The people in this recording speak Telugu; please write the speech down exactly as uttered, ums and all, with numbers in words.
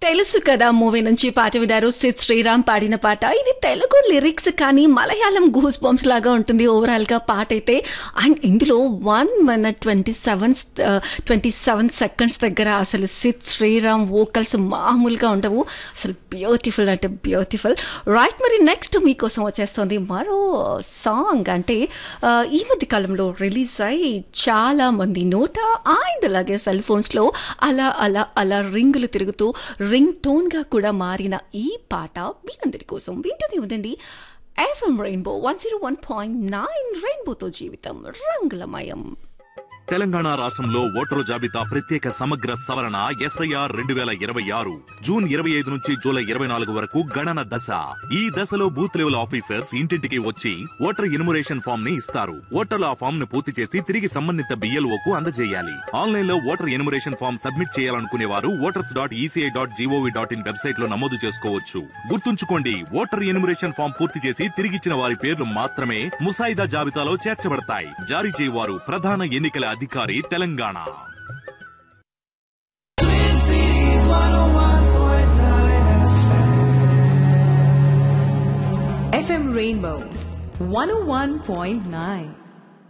తెలుసు కదా మూవీ నుంచి పాట విడారు. సిద్ శ్రీరామ్ పాడిన పాట. ఇది తెలుగు లిరిక్స్ కానీ మలయాళం గూస్ బంప్స్ లాగా ఉంటుంది ఓవరాల్ గా పాట అయితే. అండ్ ఇందులో one minute twenty seven twenty seven seconds దగ్గర అసలు సిద్ శ్రీరామ్ వోకల్స్ మామూలుగా ఉండవు. అసలు బ్యూటిఫుల్ అంటే బ్యూటిఫుల్. రైట్, మరి నెక్స్ట్ మీకోసం వచ్చేస్తుంది మరో సాంగ్. అంటే ఈ మధ్య కాలంలో రిలీజ్ అయ్యి చాలా మంది నోట అండ్ అలాగే సెల్ ఫోన్స్లో అలా అలా అలా రింగులు తిరుగుతూ రింగ్ టోన్ గా కూడా మారిన ఈ పాట మీ అందరి కోసం. వింటూనే ఉండండి FM rainbow one zero one point nine. రెయిన్బోతో జీవితం రంగులమయం. తెలంగాణ రాష్ట్రంలో ఓటరు జాబితా ప్రత్యేక సమగ్ర సవరణ ఎస్ఐఆర్ రెండు వేల ఇరవై ఆరు జూన్ ఇరవై ఐదు నుంచి జూలై ఇరవై నాలుగు వరకు గణన దశ. ఈ దశలో బూత్ లెవెల్ ఆఫీసర్స్ ఇంటింటికి వచ్చి ఓటర్ ఎన్యుమరేషన్ ఫామ్ ని ఇస్తారు. ఓటర్లు ఆ ఫామ్ ను పూర్తి చేసి తిరిగి సంబంధిత బిఎల్ఓకు అందజేయాలి. ఆన్లైన్ లో ఓటర్ ఎన్యుమరేషన్ ఫామ్ సబ్మిట్ చేయాలనుకునే వారు voters dot ECI dot GOV dot in website లో నమోదు చేసుకోవచ్చు. గుర్తుంచుకోండి, ఓటర్ ఎన్యుమరేషన్ ఫామ్ పూర్తి చేసి తిరిగిచ్చిన వారి పేర్లు మాత్రమే ముసాయిదా జాబితాలో చేర్చబడతాయి. జారీ చేయవారు ప్రధాన ఎన్నికల అధికారి తెలంగాణ. ఎఫ్ఎం రెయిన్బో వన్ ఓ వన్ పాయింట్ నైన్.